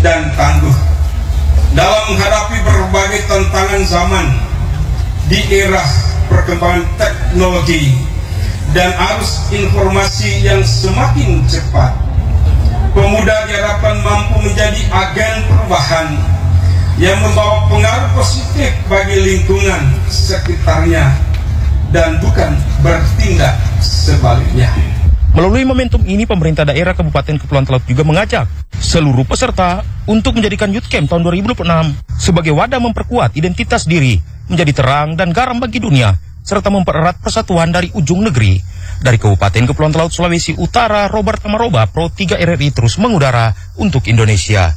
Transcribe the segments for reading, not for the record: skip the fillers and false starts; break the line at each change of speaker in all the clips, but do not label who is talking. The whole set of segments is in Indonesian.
dan tangguh dalam menghadapi berbagai tantangan zaman di era perkembangan teknologi dan arus informasi yang semakin cepat. Pemuda diharapkan mampu menjadi agen perubahan yang membawa pengaruh positif bagi lingkungan sekitarnya dan bukan bertindak sebaliknya.
Melalui momentum ini, pemerintah daerah Kabupaten Kepulauan Talaut juga mengajak seluruh peserta untuk menjadikan Youth Camp tahun 2026 sebagai wadah memperkuat identitas diri, menjadi terang dan garam bagi dunia, serta mempererat persatuan dari ujung negeri. Dari Kabupaten Kepulauan Talaut, Sulawesi Utara, Robert Amaroba, Pro 3 RRI terus mengudara untuk Indonesia.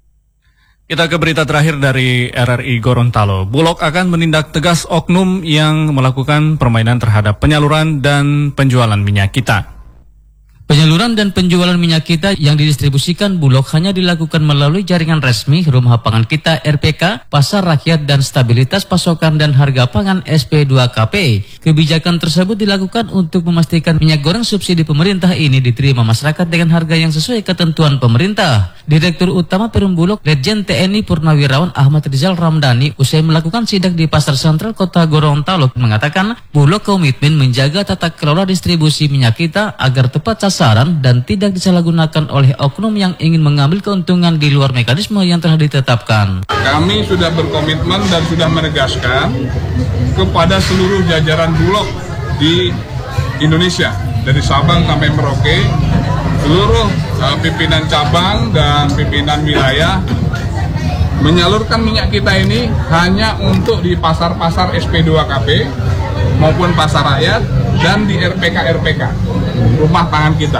Kita ke berita terakhir dari RRI Gorontalo. Bulog akan menindak tegas oknum yang melakukan permainan terhadap penyaluran dan penjualan minyak kita.
Penyaluran dan penjualan minyak kita yang didistribusikan Bulog hanya dilakukan melalui jaringan resmi Rumah Pangan Kita RPK, Pasar Rakyat dan Stabilitas Pasokan dan Harga Pangan SP2KP. Kebijakan tersebut dilakukan untuk memastikan minyak goreng subsidi pemerintah ini diterima masyarakat dengan harga yang sesuai ketentuan pemerintah. Direktur Utama Perum Bulog, Letjen TNI Purnawirawan Ahmad Rizal Ramdhani, usai melakukan sidak di Pasar Sentral Kota Gorontalo, mengatakan Bulog komitmen menjaga tata kelola distribusi minyak kita agar tepat sasaran dan tidak disalahgunakan oleh oknum yang ingin mengambil keuntungan di luar mekanisme yang telah ditetapkan.
Kami sudah berkomitmen dan sudah menegaskan kepada seluruh jajaran Bulog di Indonesia, dari Sabang sampai Merauke, seluruh pimpinan cabang dan pimpinan wilayah menyalurkan minyak kita ini hanya untuk di pasar-pasar SP2KP maupun pasar rakyat dan di RPK Rumah Pangan Kita.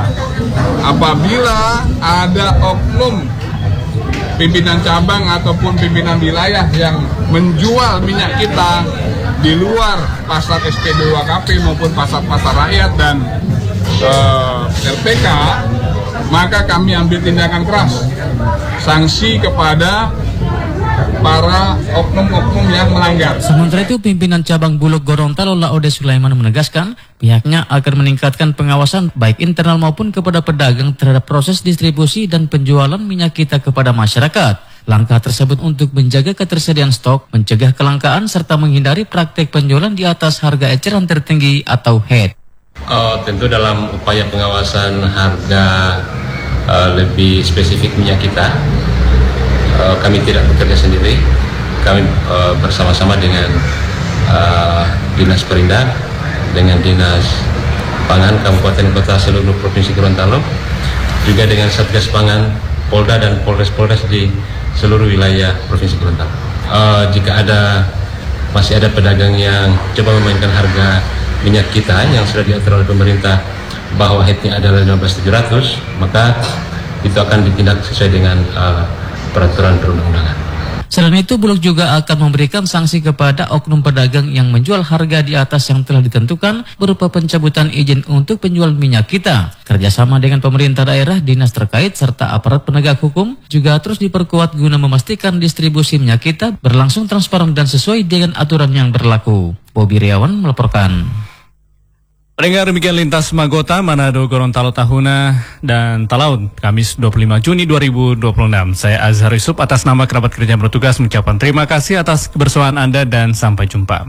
Apabila ada oknum pimpinan cabang ataupun pimpinan wilayah yang menjual minyak kita di luar pasar SP2KP maupun pasar-pasar rakyat dan RPK, maka kami ambil tindakan keras, sanksi kepada para oknum-oknum yang melanggar.
Sementara itu, pimpinan cabang Bulog Gorontalo Laode Sulaiman menegaskan pihaknya akan meningkatkan pengawasan baik internal maupun kepada pedagang terhadap proses distribusi dan penjualan minyak kita kepada masyarakat. Langkah tersebut untuk menjaga ketersediaan stok, mencegah kelangkaan, serta menghindari praktek penjualan di atas harga eceran tertinggi atau HET.
Tentu dalam upaya pengawasan harga lebih spesifik minyak kita, kami tidak bekerja sendiri. Kami bersama-sama dengan Dinas Perindak, dengan Dinas Pangan Kabupaten Kota seluruh Provinsi Gorontalo, juga dengan Satgas Pangan Polda dan Polres-Polres di seluruh wilayah Provinsi Gorontalo. Jika masih ada pedagang yang coba memainkan harga minyak kita yang sudah diatur oleh pemerintah bahwa headnya adalah 15.700, maka itu akan ditindak sesuai dengan peraturan perundang-undangan.
Selain itu, Bulog juga akan memberikan sanksi kepada oknum pedagang yang menjual harga di atas yang telah ditentukan berupa pencabutan izin untuk penjual minyak kita. Kerjasama dengan pemerintah daerah, dinas terkait, serta aparat penegak hukum juga terus diperkuat guna memastikan distribusi minyak kita berlangsung transparan dan sesuai dengan aturan yang berlaku. Bobi Riawan melaporkan.
Pendengar, demikian Lintas Magota, Manado, Gorontalo, Tahuna, dan Talaut, Kamis 25 Juni 2026. Saya Azhar Yusuf atas nama kerabat kerja bertugas mengucapkan terima kasih atas kebersamaan Anda dan sampai jumpa.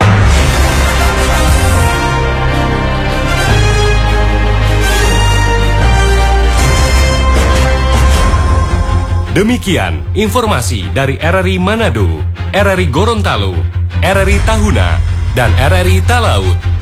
Demikian informasi dari RRI Manado, RRI Gorontalo, RRI Tahuna, dan RRI Talaut.